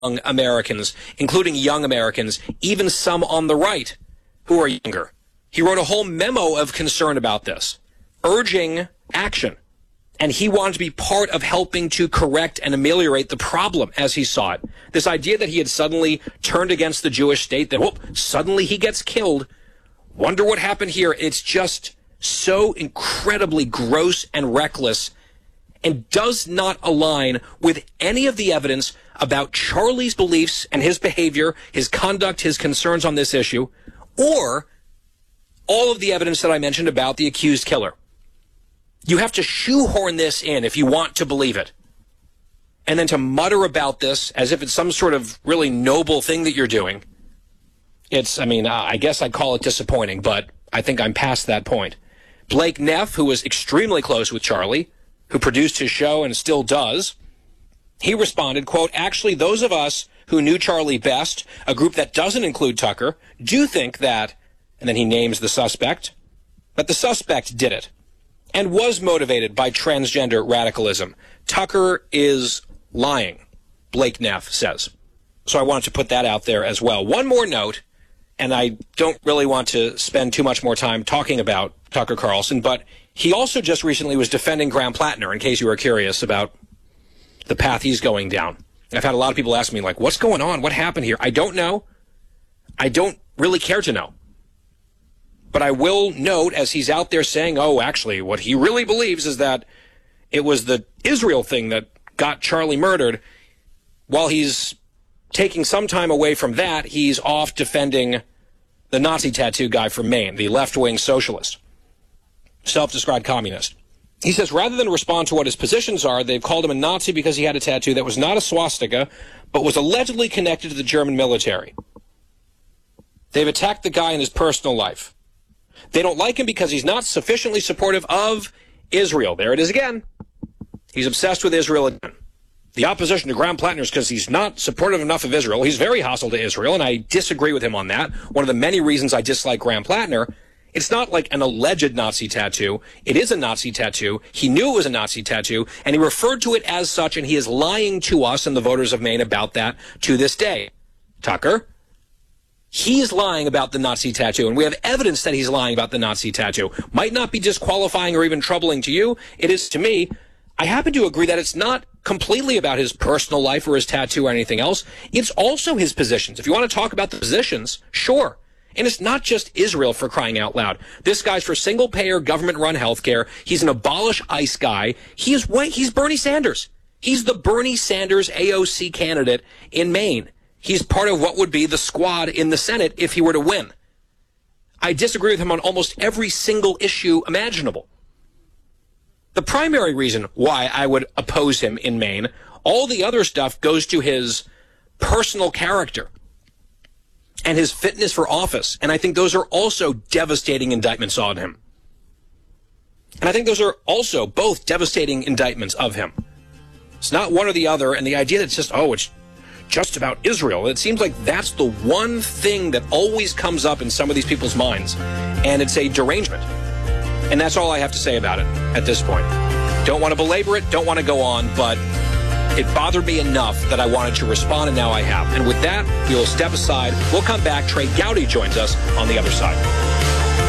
young Americans, including young Americans, even some on the right who are younger. He wrote a whole memo of concern about this, urging action. And he wanted to be part of helping to correct and ameliorate the problem as he saw it. This idea that he had suddenly turned against the Jewish state, that suddenly he gets killed. Wonder what happened here. It's just so incredibly gross and reckless and does not align with any of the evidence about Charlie's beliefs and his behavior, his conduct, his concerns on this issue, or all of the evidence that I mentioned about the accused killer. You have to shoehorn this in if you want to believe it. And then to mutter about this as if it's some sort of really noble thing that you're doing. I guess I'd call it disappointing, but I think I'm past that point. Blake Neff, who was extremely close with Charlie, who produced his show and still does, he responded, quote, "Actually, those of us who knew Charlie best, a group that doesn't include Tucker, do think that," and then he names the suspect, "but the suspect did it and was motivated by transgender radicalism. Tucker is lying," Blake Neff says. So I wanted to put that out there as well. One more note, and I don't really want to spend too much more time talking about Tucker Carlson, but he also just recently was defending Graham Plattner, in case you were curious about the path he's going down. I've had a lot of people ask me, like, what's going on? What happened here? I don't know. I don't really care to know. But I will note, as he's out there saying, actually, what he really believes is that it was the Israel thing that got Charlie murdered. While he's taking some time away from that, he's off defending the Nazi tattoo guy from Maine, the left-wing socialist, self-described communist. He says, rather than respond to what his positions are, they've called him a Nazi because he had a tattoo that was not a swastika, but was allegedly connected to the German military. They've attacked the guy in his personal life. They don't like him because he's not sufficiently supportive of Israel. There it is again. He's obsessed with Israel again. The opposition to Graham Plattner is because he's not supportive enough of Israel. He's very hostile to Israel, and I disagree with him on that. One of the many reasons I dislike Graham Plattner, it's not like an alleged Nazi tattoo. It is a Nazi tattoo. He knew it was a Nazi tattoo, and he referred to it as such, and he is lying to us and the voters of Maine about that to this day. Tucker, he's lying about the Nazi tattoo, and we have evidence that he's lying about the Nazi tattoo. Might not be disqualifying or even troubling to you. It is to me. I happen to agree that it's not completely about his personal life or his tattoo or anything else. It's also his positions. If you want to talk about the positions, sure. And it's not just Israel, for crying out loud. This guy's for single-payer, government-run healthcare. He's an abolish ICE guy. He's Bernie Sanders. He's the Bernie Sanders AOC candidate in Maine. He's part of what would be the squad in the Senate if he were to win. I disagree with him on almost every single issue imaginable. The primary reason why I would oppose him in Maine, all the other stuff goes to his personal character and his fitness for office. And I think those are also devastating indictments on him. And I think those are also both devastating indictments of him. It's not one or the other. And the idea that it's just about Israel. It seems like that's the one thing that always comes up in some of these people's minds. And it's a derangement. And that's all I have to say about it at this point. Don't want to belabor it, don't want to go on, but it bothered me enough that I wanted to respond, and now I have. And with that, we will step aside. We'll come back. Trey Gowdy joins us on the other side.